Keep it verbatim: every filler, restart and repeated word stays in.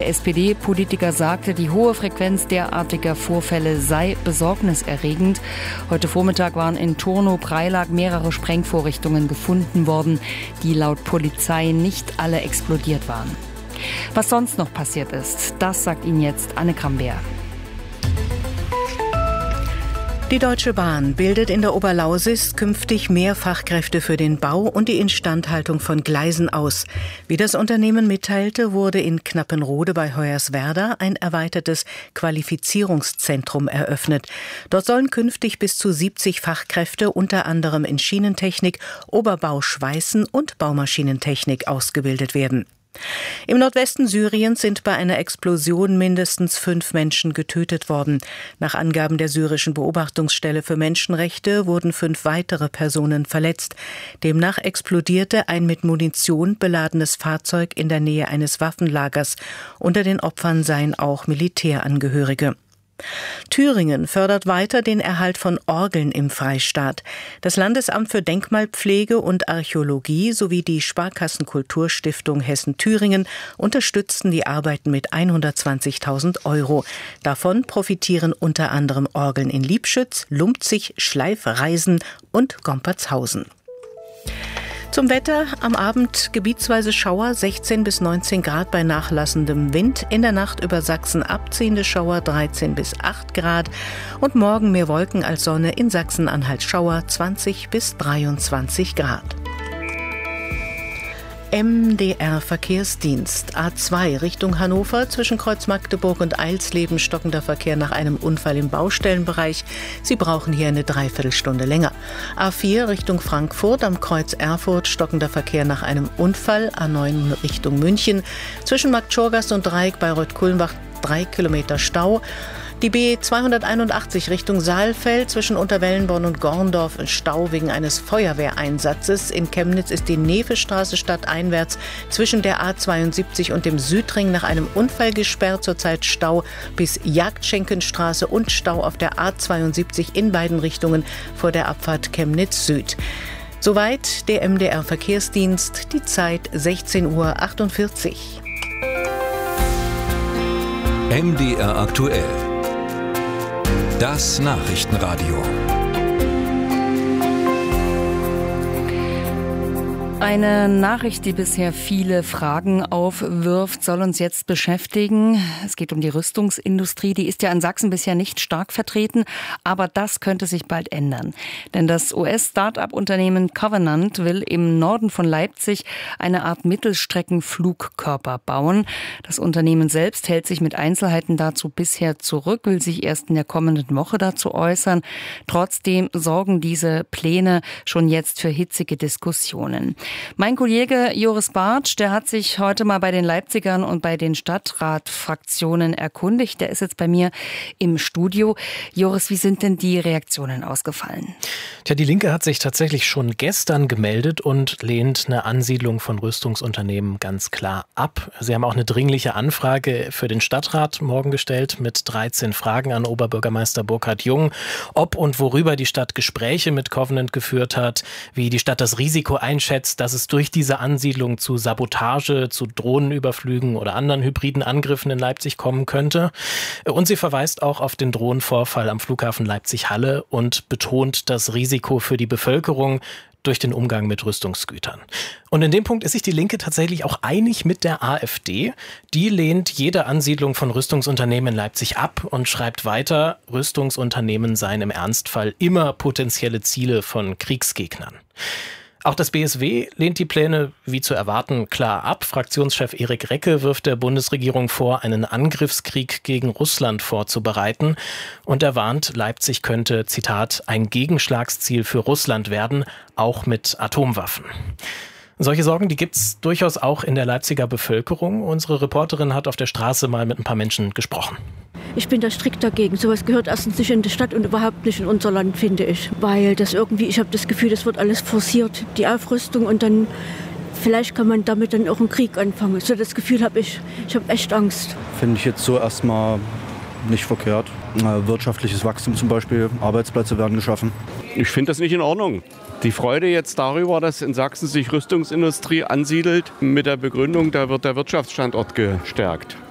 S P D-Politiker sagte, die hohe Frequenz derartiger Vorfälle sei besorgniserregend. Heute Vormittag waren in Turnow-Preilag mehrere Sprengvorrichtungen gefunden worden, die laut Polizei nicht alle explodiert waren. Was sonst noch passiert ist, das sagt Ihnen jetzt Anne Krambeer. Die Deutsche Bahn bildet in der Oberlausitz künftig mehr Fachkräfte für den Bau und die Instandhaltung von Gleisen aus. Wie das Unternehmen mitteilte, wurde in Knappenrode bei Hoyerswerda ein erweitertes Qualifizierungszentrum eröffnet. Dort sollen künftig bis zu siebzig Fachkräfte unter anderem in Schienentechnik, Oberbau, Schweißen und Baumaschinentechnik ausgebildet werden. Im Nordwesten Syriens sind bei einer Explosion mindestens fünf Menschen getötet worden. Nach Angaben der syrischen Beobachtungsstelle für Menschenrechte wurden fünf weitere Personen verletzt. Demnach explodierte ein mit Munition beladenes Fahrzeug in der Nähe eines Waffenlagers. Unter den Opfern seien auch Militärangehörige. Thüringen fördert weiter den Erhalt von Orgeln im Freistaat. Das Landesamt für Denkmalpflege und Archäologie sowie die Sparkassenkulturstiftung Hessen-Thüringen unterstützten die Arbeiten mit hundertzwanzigtausend Euro. Davon profitieren unter anderem Orgeln in Liebschütz, Lumpzig, Schleif, Reisen und Gompertshausen. Zum Wetter: am Abend gebietsweise Schauer, sechzehn bis neunzehn Grad bei nachlassendem Wind. In der Nacht über Sachsen abziehende Schauer, dreizehn bis acht Grad. Und morgen mehr Wolken als Sonne, in Sachsen-Anhalt Schauer, zwanzig bis dreiundzwanzig Grad. M D R-Verkehrsdienst. A zwei Richtung Hannover zwischen Kreuz Magdeburg und Eilsleben stockender Verkehr nach einem Unfall im Baustellenbereich. Sie brauchen hier eine Dreiviertelstunde länger. A vier Richtung Frankfurt am Kreuz Erfurt stockender Verkehr nach einem Unfall. A neun Richtung München zwischen Marktschorgast und Dreieck bei Reuth-Kulmbach drei Kilometer Stau. Die B zweihunderteinundachtzig Richtung Saalfeld zwischen Unterwellenborn und Gorndorf in Stau wegen eines Feuerwehreinsatzes. In Chemnitz ist die Nevestraße stadteinwärts zwischen der A zweiundsiebzig und dem Südring nach einem Unfall gesperrt. Zurzeit Stau bis Jagdschenkenstraße und Stau auf der A zweiundsiebzig in beiden Richtungen vor der Abfahrt Chemnitz Süd. Soweit der M D R-Verkehrsdienst. Die Zeit sechzehn Uhr achtundvierzig. M D R aktuell. Das Nachrichtenradio. Eine Nachricht, die bisher viele Fragen aufwirft, soll uns jetzt beschäftigen. Es geht um die Rüstungsindustrie. Die ist ja in Sachsen bisher nicht stark vertreten, aber das könnte sich bald ändern. Denn das U S-Start-up-Unternehmen Covenant will im Norden von Leipzig eine Art Mittelstreckenflugkörper bauen. Das Unternehmen selbst hält sich mit Einzelheiten dazu bisher zurück, will sich erst in der kommenden Woche dazu äußern. Trotzdem sorgen diese Pläne schon jetzt für hitzige Diskussionen. Mein Kollege Joris Bartsch, der hat sich heute mal bei den Leipzigern und bei den Stadtratfraktionen erkundigt. Der ist jetzt bei mir im Studio. Joris, wie sind denn die Reaktionen ausgefallen? Tja, die Linke hat sich tatsächlich schon gestern gemeldet und lehnt eine Ansiedlung von Rüstungsunternehmen ganz klar ab. Sie haben auch eine dringliche Anfrage für den Stadtrat morgen gestellt mit dreizehn Fragen an Oberbürgermeister Burkhard Jung, ob und worüber die Stadt Gespräche mit Covenant geführt hat, wie die Stadt das Risiko einschätzt, dass es durch diese Ansiedlung zu Sabotage, zu Drohnenüberflügen oder anderen hybriden Angriffen in Leipzig kommen könnte. Und sie verweist auch auf den Drohnenvorfall am Flughafen Leipzig-Halle und betont das Risiko für die Bevölkerung durch den Umgang mit Rüstungsgütern. Und in dem Punkt ist sich die Linke tatsächlich auch einig mit der AfD. Die lehnt jede Ansiedlung von Rüstungsunternehmen in Leipzig ab und schreibt weiter, Rüstungsunternehmen seien im Ernstfall immer potenzielle Ziele von Kriegsgegnern. Auch das B S W lehnt die Pläne, wie zu erwarten, klar ab. Fraktionschef Erik Recke wirft der Bundesregierung vor, einen Angriffskrieg gegen Russland vorzubereiten. Und er warnt, Leipzig könnte, Zitat, ein Gegenschlagsziel für Russland werden, auch mit Atomwaffen. Solche Sorgen, die gibt's durchaus auch in der Leipziger Bevölkerung. Unsere Reporterin hat auf der Straße mal mit ein paar Menschen gesprochen. Ich bin da strikt dagegen. Sowas gehört erstens nicht in die Stadt und überhaupt nicht in unser Land, finde ich. Weil das irgendwie, ich habe das Gefühl, das wird alles forciert, die Aufrüstung, und dann vielleicht kann man damit dann auch einen Krieg anfangen. So das Gefühl habe ich. Ich habe echt Angst. Finde ich jetzt so erstmal nicht verkehrt. Wirtschaftliches Wachstum zum Beispiel, Arbeitsplätze werden geschaffen. Ich finde das nicht in Ordnung. Die Freude jetzt darüber, dass in Sachsen sich Rüstungsindustrie ansiedelt, mit der Begründung, da wird der Wirtschaftsstandort gestärkt.